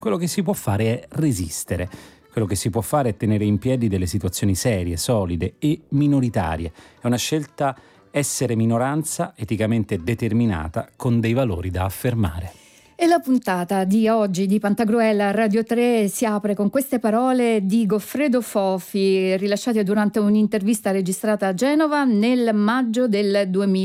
Quello che si può fare è resistere. Quello che si può fare è tenere in piedi delle situazioni serie, solide e minoritarie. È una scelta essere minoranza eticamente determinata con dei valori da affermare. E la puntata di oggi di Pantagruel a Radio 3 si apre con queste parole di Goffredo Fofi, rilasciate durante un'intervista registrata a Genova nel maggio del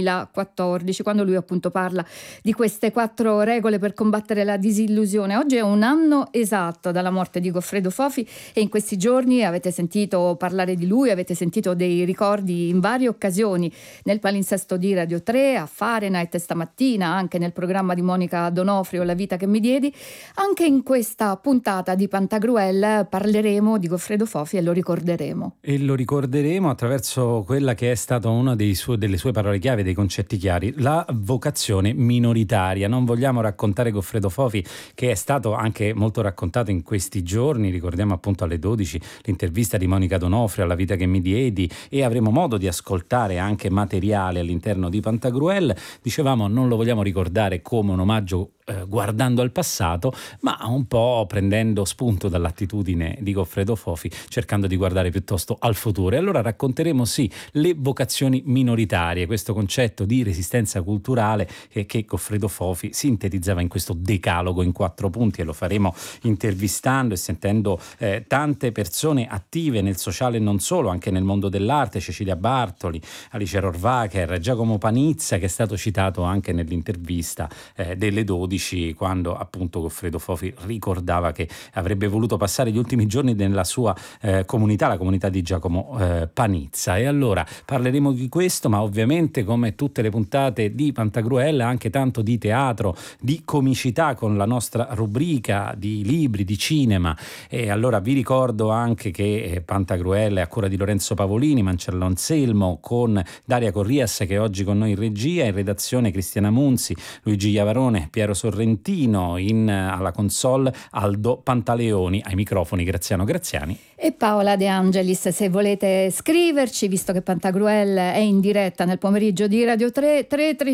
2014, quando lui appunto parla di queste 4 regole per combattere la disillusione. Oggi è un anno esatto dalla morte di Goffredo Fofi e in questi giorni avete sentito parlare di lui, avete sentito dei ricordi in varie occasioni, nel palinsesto di Radio 3, a Fahrenheit stamattina, anche nel programma di Monica Donofrio La vita che mi diedi. Anche in questa puntata di Pantagruel parleremo di Goffredo Fofi e lo ricorderemo. E lo ricorderemo attraverso quella che è stata una delle sue parole chiave, dei concetti chiari, la vocazione minoritaria. Non vogliamo raccontare Goffredo Fofi, che è stato anche molto raccontato in questi giorni. Ricordiamo appunto alle 12 l'intervista di Monica Donofrio alla vita che mi diedi, e avremo modo di ascoltare anche materiale all'interno di Pantagruel. Dicevamo, non lo vogliamo ricordare come un omaggio guardando al passato, ma un po' prendendo spunto dall'attitudine di Goffredo Fofi, cercando di guardare piuttosto al futuro. E allora racconteremo sì le vocazioni minoritarie, questo concetto di resistenza culturale che Goffredo Fofi sintetizzava in questo decalogo in 4 punti, e lo faremo intervistando e sentendo tante persone attive nel sociale e non solo, anche nel mondo dell'arte: Cecilia Bartoli, Alice Rohrwacher, Giacomo Panizza, che è stato citato anche nell'intervista delle 12, quando appunto Goffredo Fofi ricordava che avrebbe voluto passare gli ultimi giorni nella sua comunità, la comunità di Giacomo Panizza. E allora parleremo di questo, ma ovviamente, come tutte le puntate di Pantagruel, anche tanto di teatro, di comicità, con la nostra rubrica di libri, di cinema. E allora vi ricordo anche che Pantagruel è a cura di Lorenzo Pavolini, Mancello Anselmo, con Daria Corrias che è oggi con noi in regia, in redazione Cristiana Munzi, Luigi Iavarone, Piero Sorrentino, alla console Aldo Pantaleoni, ai microfoni Graziano Graziani e Paola De Angelis. Se volete scriverci, visto che Pantagruel è in diretta nel pomeriggio di Radio 3,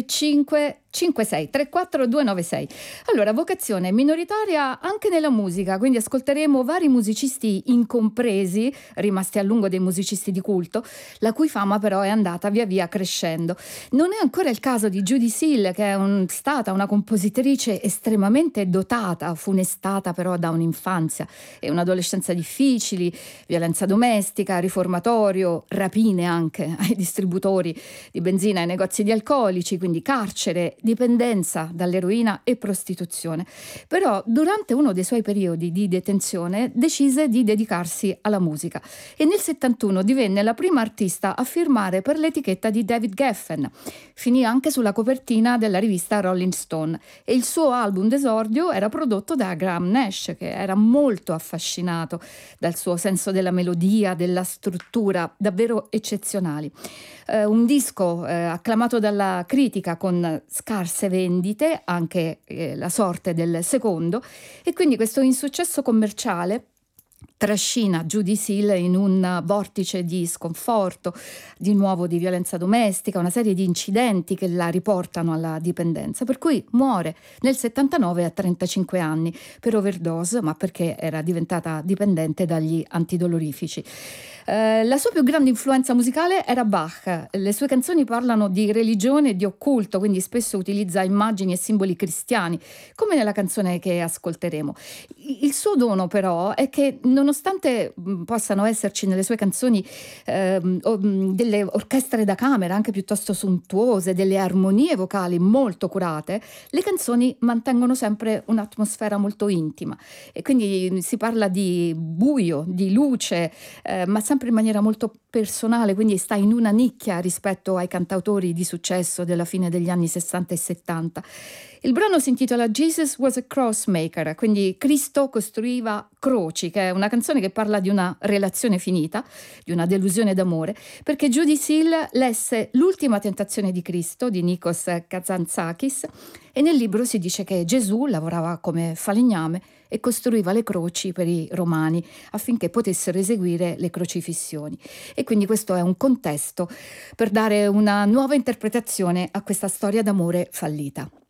335 56 34 296. Allora, vocazione minoritaria anche nella musica, quindi ascolteremo vari musicisti incompresi, rimasti a lungo dei musicisti di culto, la cui fama però è andata via via crescendo. Non è ancora il caso di Judy Seal, che è stata una compositrice estremamente dotata, funestata però da un'infanzia e un'adolescenza difficili, violenza domestica, riformatorio, rapine anche ai distributori di benzina e ai negozi di alcolici, quindi carcere, dipendenza dall'eroina e prostituzione. Però durante uno dei suoi periodi di detenzione decise di dedicarsi alla musica e nel 71 divenne la prima artista a firmare per l'etichetta di David Geffen. Finì anche sulla copertina della rivista Rolling Stone e il suo album d'esordio era prodotto da Graham Nash, che era molto affascinato dal suo senso della melodia, della struttura davvero eccezionali. Un disco acclamato dalla critica con scarse vendite, anche la sorte del secondo, e quindi questo insuccesso commerciale trascina Judy Seal in un vortice di sconforto, di nuovo di violenza domestica, una serie di incidenti che la riportano alla dipendenza, per cui muore nel 79 a 35 anni per overdose, ma perché era diventata dipendente dagli antidolorifici. La sua più grande influenza musicale era Bach. Le sue canzoni parlano di religione e di occulto, quindi spesso utilizza immagini e simboli cristiani, come nella canzone che ascolteremo. Il suo dono però è che, nonostante possano esserci nelle sue canzoni delle orchestre da camera anche piuttosto sontuose, delle armonie vocali molto curate, le canzoni mantengono sempre un'atmosfera molto intima, e quindi si parla di buio, di luce, ma sempre in maniera molto personale, quindi sta in una nicchia rispetto ai cantautori di successo della fine degli anni 60 e 70. Il brano si intitola Jesus was a Crossmaker, quindi Cristo costruiva croci, che è una canzone che parla di una relazione finita, di una delusione d'amore, perché Judy Seal lesse L'ultima tentazione di Cristo di Nikos Kazantzakis e nel libro si dice che Gesù lavorava come falegname e costruiva le croci per i romani affinché potessero eseguire le crocifissioni. E quindi questo è un contesto per dare una nuova interpretazione a questa storia d'amore fallita.